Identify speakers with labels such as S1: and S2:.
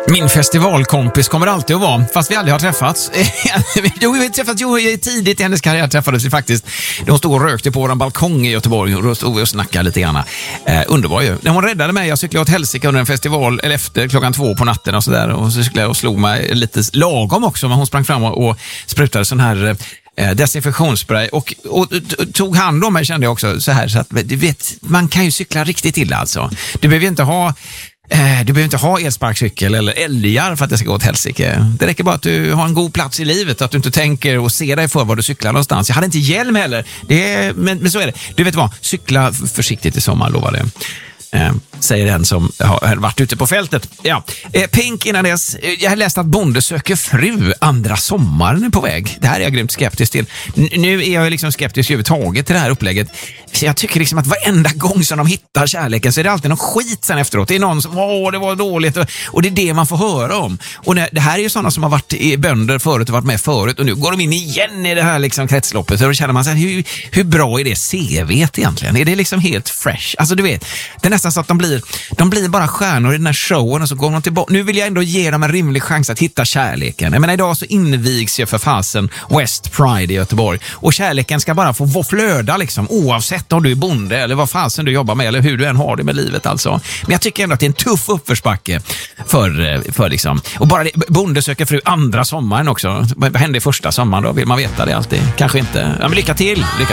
S1: Min festivalkompis kommer alltid att vara, fast vi aldrig har träffats. Jo, vi har träffats tidigt i hennes karriär träffades vi faktiskt. De stod och rökte på vår balkong i Göteborg och då stod vi och snackade lite grann. Underbar ju. När hon räddade mig, jag cyklade åt helsike under en festival eller efter 2:00 på natten och sådär. Och så cyklade jag och slog mig lite lagom också, men hon sprang fram och sprutade sån här desinfektionsspray och tog hand om mig, kände jag också så här, så att du vet, man kan ju cykla riktigt illa alltså. Du behöver inte ha elsparkcykel eller älgar för att det ska gå åt helsike. Det räcker bara att du har en god plats i livet, att du inte tänker och ser dig för var du cyklar någonstans. Jag hade inte hjälm heller. Men så är det. Du vet vad, cykla försiktigt i sommar, lovar det. Säger den som har varit ute på fältet. Ja. Pink innan dess. Jag har läst att Bonde söker fru, andra sommaren är på väg. Det här är jag grymt skeptisk till. Nu är jag liksom skeptisk överhuvudtaget till det här upplägget. Så jag tycker liksom att varenda gång som de hittar kärleken så är det alltid någon skit sen efteråt. Det är någon som, det var dåligt. Och det är det man får höra om. Och det här är ju sådana som har varit i bönder förut och varit med förut. Och nu går de in igen i det här liksom kretsloppet. Och då känner man sig, hur bra är det CV:t egentligen? Är det liksom helt fresh? Alltså du vet, det är nästan så att de blir bara stjärnor i den här showen och så går de tillbaka. Nu vill jag ändå ge dem en rimlig chans att hitta kärleken. Jag menar, idag så invigs jag för fasen West Pride i Göteborg. Och kärleken ska bara få flöda liksom, oavsett om du är bonde eller vad fasen du jobbar med eller hur du än har det med livet alltså. Men jag tycker ändå att det är en tuff uppförsbacke för liksom. Och bara det, Bonde söker fru andra sommaren också. Vad hände i första sommaren då? Vill man veta det alltid? Kanske inte. Ja, men lycka till!